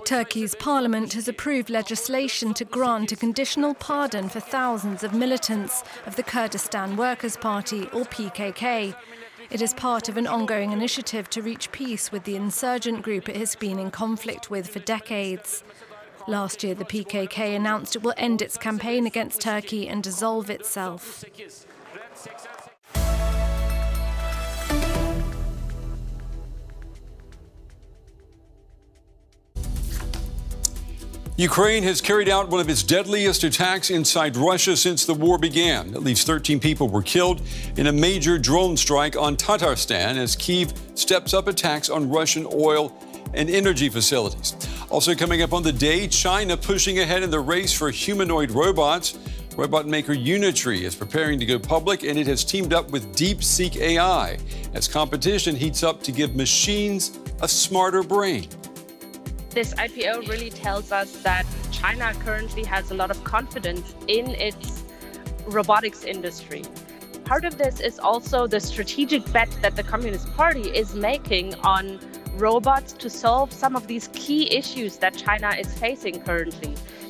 Turkey's parliament has approved legislation to grant a conditional pardon for thousands of militants of the Kurdistan Workers' Party, or PKK. It is part of an ongoing initiative to reach peace with the insurgent group it has been in conflict with for decades. Last year, the PKK announced it will end its campaign against Turkey and dissolve itself. Ukraine has carried out one of its deadliest attacks inside Russia since the war began. At least 13 people were killed in a major drone strike on Tatarstan as Kyiv steps up attacks on Russian oil and energy facilities. Also coming up on the day, China pushing ahead in the race for humanoid robots. Robot maker Unitree is preparing to go public, and it has teamed up with DeepSeek AI as competition heats up to give machines a smarter brain. This IPO really tells us that China currently has a lot of confidence in its robotics industry. Part of this is also the strategic bet that the Communist Party is making on robots to solve some of these key issues that China is facing currently.